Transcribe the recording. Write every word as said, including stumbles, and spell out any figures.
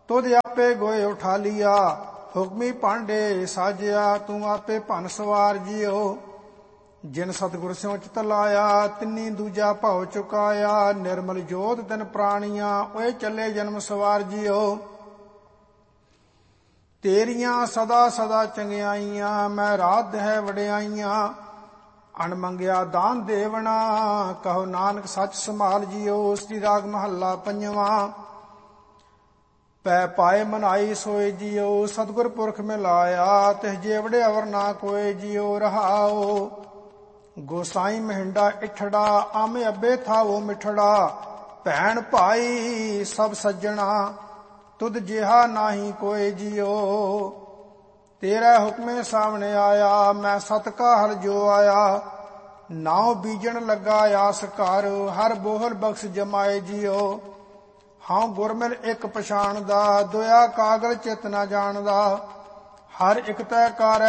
ਤੁਧ ਆਪੇ ਗੋਏ ਉਠਾ ਲਿਆ, ਹੁਕਮੀ ਭਾਂਡੇ ਸਾਜਿਆ, ਤੂੰ ਆਪੇ ਭਨ ਸਵਾਰ ਜੀਓ। ਜਿਨ ਸਤਿਗੁਰ ਸਿਉ ਚਿਤ ਲਾਇਆ, ਤਿੰਨੀ ਦੂਜਾ ਭਉ ਚੁਕਾਇਆ। ਨਿਰਮਲ ਜੋਤ ਤਿਨ ਪ੍ਰਾਣੀਆਂ, ਓਏ ਚੱਲੇ ਜਨਮ ਸਵਾਰ ਜੀਓ। ਤੇਰੀਆਂ ਸਦਾ ਸਦਾ ਚੰਗਿਆਈਆਂ, ਮੈਂ ਰਾਧ ਹੈ ਵਡਿਆਈਆਂ। ਅਣ ਮੰਗਿਆ ਦਾਨ ਦੇਵਣਾ, ਕਹੋ ਨਾਨਕ ਸੱਚ ਸੰਭਾਲ ਜੀਓ। ਸ੍ਰੀ ਰਾਗ ਮਹੱਲਾ ਪੰਜਵਾਂ। ਪੈ ਪਾਏ ਮਨਾਈ ਸੋਏ ਜੀਓ, ਸਤਿਗੁਰ ਪੁਰਖ ਮਿਲਾਇਆ। ਤਿਸ ਜੇਵੜੇ ਅਵਰ ਨਾ ਕੋਏ ਜੀਓ। ਰਹਾਓ ਗੋਸਾਈ ਮਹਿੰਡਾ ਇਠੜਾ, ਆਮੇ ਅੱਬੇ ਥਾਵੋ ਮਿਠੜਾ। ਭੈਣ ਭਾਈ ਸਭ ਸੱਜਣਾ, ਤੁਧ ਜਿਹਾ ਨਾਹੀ ਕੋਏ ਜੀਓ। ਤੇਰਾ ਹੁਕਮੇ ਸਾਹਮਣੇ ਆਇਆ, ਮੈਂ ਸਤ ਕਾ ਹਲ ਜੋ ਆਇਆ। ਨਾਉ ਬੀਜਣ ਲੱਗਾ ਆਸ ਕਰ, ਹਰ ਬੋਹਲ ਬਖਸ਼ ਜਮਾਏ ਜੀਓ। ਹਾਂ ਗੁਰਮਿਲ ਇੱਕ ਪਛਾਣਦਾ, ਦੁਆ ਕਾਗਲ ਚਿਤ ਨਾ ਜਾਣਦਾ। ਹਰ ਇੱਕ ਤੈ ਕਾਰ